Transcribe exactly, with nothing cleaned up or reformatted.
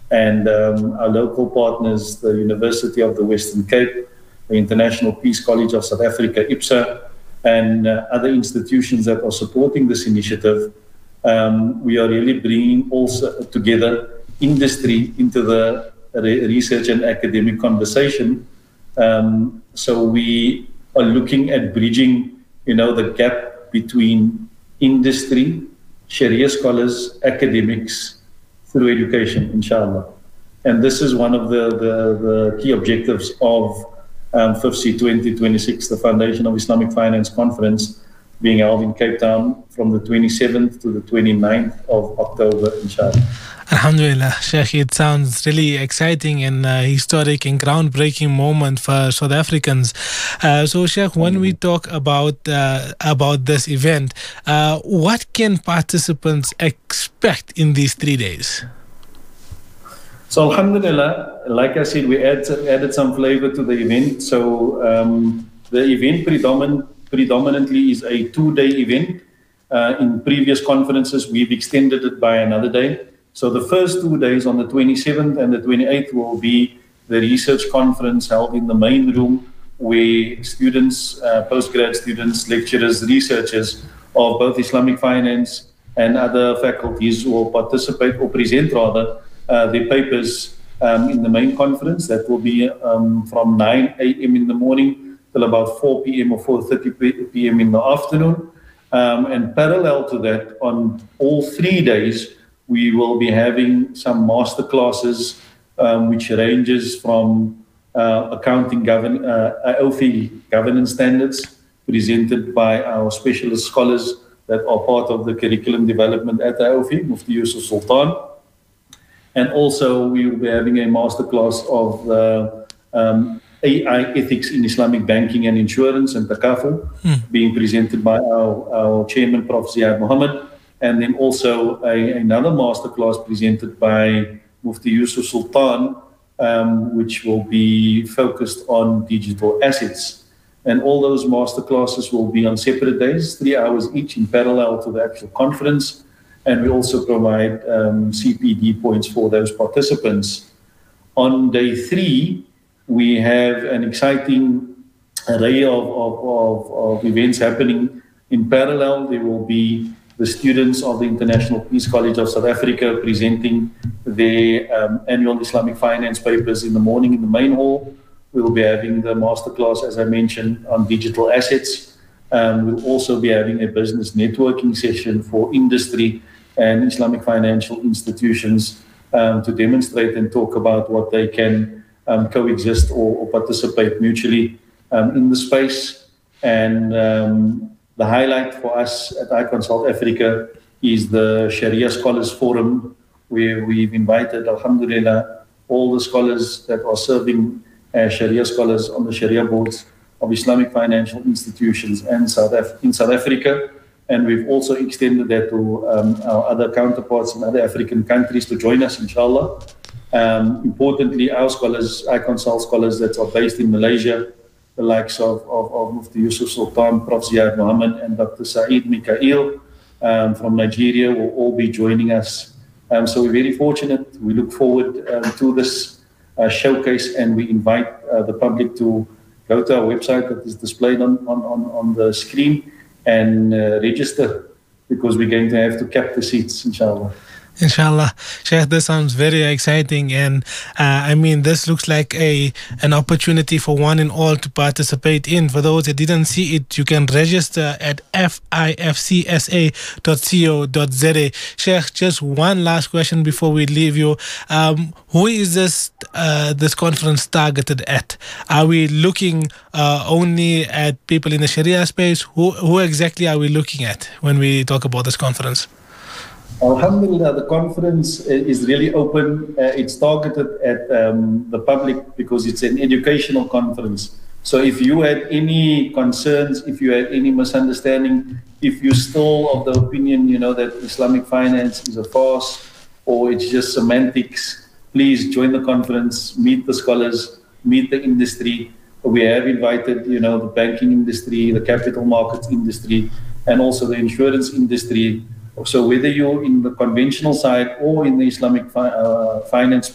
and um, our local partners, the University of the Western Cape, the International Peace College of South Africa, IPSA, and uh, other institutions that are supporting this initiative. Um, we are really bringing also together industry into the re- research and academic conversation. Um, so we are looking at bridging, you know, the gap between industry, Sharia scholars, academics, through education, inshallah. And this is one of the, the, the key objectives of um, F I F C twenty twenty-six, the Foundation of Islamic Finance Conference, being held in Cape Town from the twenty-seventh to the twenty-ninth of October, inshallah. Alhamdulillah, Sheikh, it sounds really exciting and uh, historic and groundbreaking moment for South Africans. Uh, so, Sheikh, when we talk about uh, about this event, uh, what can participants expect in these three days? So, alhamdulillah, like I said, we add, added some flavor to the event. So, um, the event predominant, predominantly is a two-day event. Uh, in previous conferences, we've extended it by another day. So the first two days, on the twenty-seventh and the twenty-eighth, will be the research conference held in the main room, where students, uh, postgrad students, lecturers, researchers of both Islamic finance and other faculties will participate or present rather uh, their papers um, in the main conference. That will be um, from nine a.m. in the morning till about four p.m. or four thirty p.m. in the afternoon. Um, and parallel to that, on all three days, we will be having some master classes, um, which ranges from uh, accounting govern, uh, I O F I governance standards, presented by our specialist scholars that are part of the curriculum development at I O F I, Mufti Yusuf Sultan. And also we will be having a master class of uh, um, A I ethics in Islamic banking and insurance and takaful, hmm. being presented by our, our chairman, Professor Ziad Muhammad. And then also a, another masterclass presented by Mufti Yusuf Sultan, um, which will be focused on digital assets. And all those masterclasses will be on separate days, three hours each in parallel to the actual conference. And we also provide um, C P D points for those participants. On day three, we have an exciting array of, of, of, of events happening in parallel. There will be the students of the International Peace College of South Africa presenting their um, annual Islamic finance papers in the morning in the main hall. We'll be having the masterclass, as I mentioned, on digital assets. Um, we'll also be having a business networking session for industry and Islamic financial institutions um, to demonstrate and talk about what they can um, coexist or, or participate mutually um, in the space. And um, the highlight for us at ICON South Africa is the Sharia Scholars Forum, where we've invited, alhamdulillah, all the scholars that are serving as Sharia scholars on the Sharia boards of Islamic financial institutions and South Af- in South Africa. And we've also extended that to um, our other counterparts in other African countries to join us, inshallah. Um, importantly, our scholars, ICON South scholars that are based in Malaysia, the likes of, of, of Mufti Yusuf Sultan, Professor Ziad Muhammad, and Doctor Saeed Mikael um, from Nigeria will all be joining us. Um, so we're very fortunate. We look forward um, to this uh, showcase, and we invite uh, the public to go to our website that is displayed on, on, on, on the screen and uh, register, because we're going to have to cap the seats, inshallah. Inshallah. Sheikh, this sounds very exciting, and uh, I mean, this looks like a an opportunity for one and all to participate in. For those that didn't see it, you can register at f i f c s a dot co dot z a. Sheikh, just one last question before we leave you. Um, who is this uh, this conference targeted at? Are we looking uh, only at people in the Sharia space? Who, who exactly are we looking at when we talk about this conference? Alhamdulillah, the conference is really open. Uh, it's targeted at um, the public because it's an educational conference. So if you had any concerns, if you had any misunderstanding, if you're still of the opinion, you know, that Islamic finance is a farce or it's just semantics, please join the conference, meet the scholars, meet the industry. We have invited, you know, the banking industry, the capital markets industry, and also the insurance industry. So whether you're in the conventional side or in the Islamic fi- uh, finance